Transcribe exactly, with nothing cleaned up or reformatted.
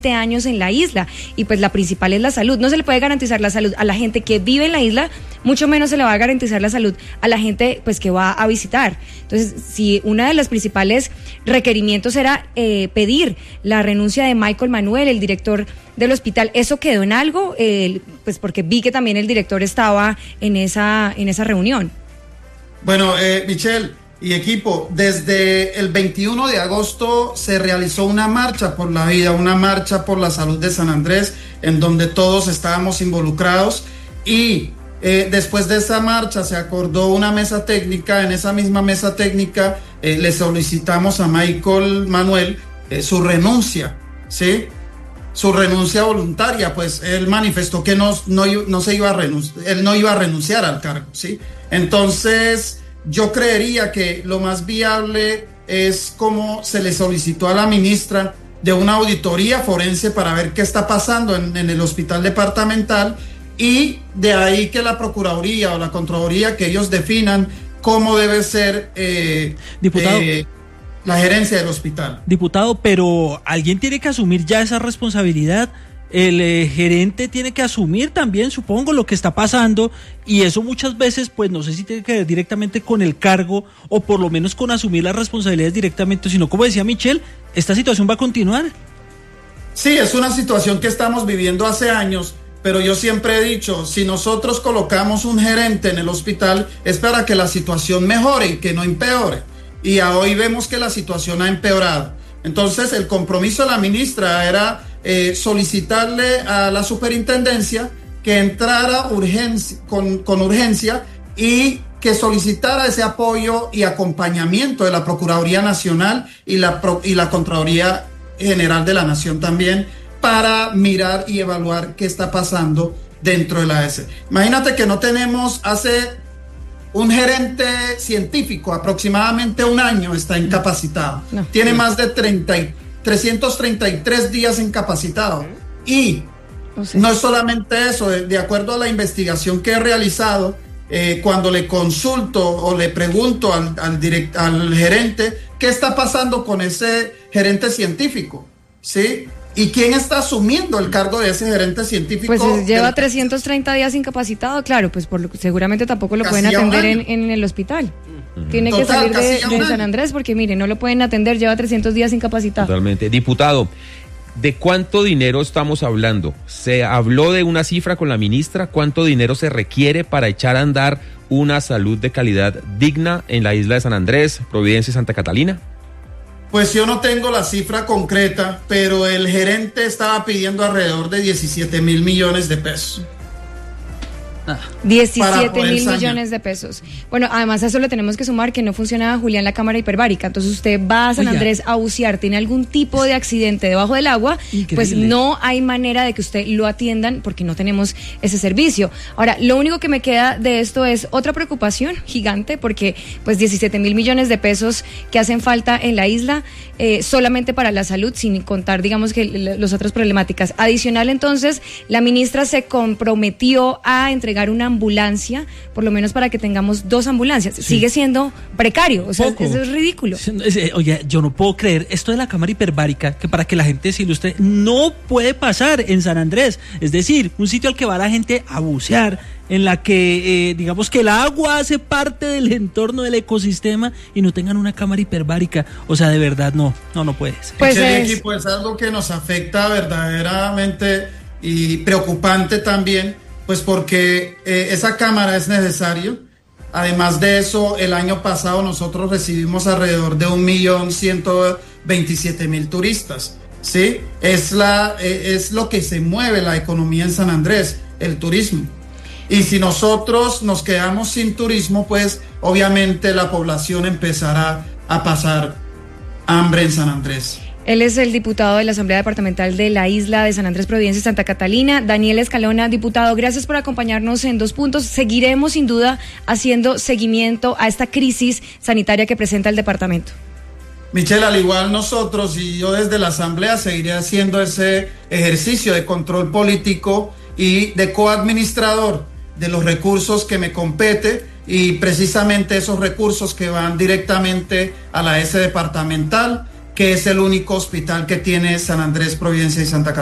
años en la isla, y pues la principal es la salud. No se le puede garantizar la salud a la gente que vive en la isla, mucho menos se le va a garantizar la salud a la gente pues que va a visitar. Entonces, si uno de los principales requerimientos era eh, pedir la renuncia de Michael Manuel, el director del hospital, ¿eso quedó en algo? Eh, pues porque vi que también el director estaba en esa, en esa reunión. Bueno, eh, Michelle y equipo, desde el veintiuno de agosto se realizó una marcha por la vida, una marcha por la salud de San Andrés, en donde todos estábamos involucrados, y eh, después de esa marcha se acordó una mesa técnica. En esa misma mesa técnica eh, le solicitamos a Michael Manuel eh, su renuncia, ¿sí? Su renuncia voluntaria, pues él manifestó que no, no, no se iba a renunciar, él no iba a renunciar al cargo, ¿sí? Entonces, yo creería que lo más viable es, como se le solicitó a la ministra, de una auditoría forense para ver qué está pasando en, en el hospital departamental, y de ahí que la Procuraduría o la Contraloría, que ellos definan cómo debe ser eh, Diputado, eh, la gerencia del hospital. Diputado, pero alguien tiene que asumir ya esa responsabilidad. El eh, gerente tiene que asumir también, supongo, lo que está pasando, y eso muchas veces, pues no sé si tiene que ver directamente con el cargo o por lo menos con asumir las responsabilidades directamente, sino, como decía Michelle, ¿esta situación va a continuar? Sí, es una situación que estamos viviendo hace años, pero yo siempre he dicho, si nosotros colocamos un gerente en el hospital es para que la situación mejore y que no empeore, y a hoy vemos que la situación ha empeorado. Entonces el compromiso de la ministra era eh, solicitarle a la superintendencia que entrara urgencia, con, con urgencia, y que solicitara ese apoyo y acompañamiento de la Procuraduría Nacional y la, Pro, y la Contraloría General de la Nación también, para mirar y evaluar qué está pasando dentro de la A S. Imagínate que no tenemos, hace un gerente científico, aproximadamente un año está incapacitado. No. Tiene más de treinta, trescientos treinta y tres días incapacitado. Y o sea, no es solamente eso, de, de acuerdo a la investigación que he realizado, eh, cuando le consulto o le pregunto al, al, direct, al gerente qué está pasando con ese gerente científico, ¿sí? ¿Y quién está asumiendo el cargo de ese gerente científico? Pues lleva del... trescientos treinta días incapacitado, claro, pues por lo que seguramente tampoco lo pueden atender en, en el hospital. Uh-huh. Tiene Total, que salir de, de San Andrés porque, mire, no lo pueden atender, lleva trescientos días incapacitado. Totalmente. Diputado, ¿de cuánto dinero estamos hablando? ¿Se habló de una cifra con la ministra? ¿Cuánto dinero se requiere para echar a andar una salud de calidad digna en la isla de San Andrés, Providencia y Santa Catalina? Pues yo no tengo la cifra concreta, pero el gerente estaba pidiendo alrededor de diecisiete mil millones de pesos. diecisiete mil millones de pesos. Bueno, además a eso le tenemos que sumar que no funciona, Julián, la cámara hiperbárica. Entonces usted va a San Oiga. Andrés a bucear, tiene algún tipo de accidente debajo del agua, Increíble. Pues no hay manera de que usted lo atiendan porque no tenemos ese servicio. Ahora, lo único que me queda de esto es otra preocupación gigante, porque pues diecisiete mil millones de pesos que hacen falta en la isla, eh, solamente para la salud, sin contar, digamos, que las otras problemáticas. Adicional, entonces, la ministra se comprometió a entregar una ambulancia, por lo menos para que tengamos dos ambulancias. Sí. Sigue siendo precario, o sea, Poco. Eso es ridículo. Oye, yo no puedo creer esto de la cámara hiperbárica, que para que la gente se ilustre, no puede pasar en San Andrés. Es decir, un sitio al que va la gente a bucear, en la que, eh, digamos que el agua hace parte del entorno del ecosistema, y no tengan una cámara hiperbárica. O sea, de verdad, no, no, no puede ser. Pues es... equipo, es algo que nos afecta verdaderamente y preocupante también, pues porque eh, esa cámara es necesario. Además de eso, el año pasado nosotros recibimos alrededor de un millón ciento veintisiete mil turistas, ¿sí? Es, la, eh, es lo que se mueve la economía en San Andrés, el turismo. Y si nosotros nos quedamos sin turismo, pues obviamente la población empezará a pasar hambre en San Andrés. Él es el diputado de la Asamblea Departamental de la isla de San Andrés, Providencia y Santa Catalina, Daniel Escalona. Diputado, gracias por acompañarnos en Dos Puntos. Seguiremos sin duda haciendo seguimiento a esta crisis sanitaria que presenta el departamento. Michelle, al igual nosotros y yo desde la Asamblea seguiré haciendo ese ejercicio de control político y de coadministrador de los recursos que me compete, y precisamente esos recursos que van directamente a la A S departamental, que es el único hospital que tiene San Andrés, Providencia y Santa Catalina.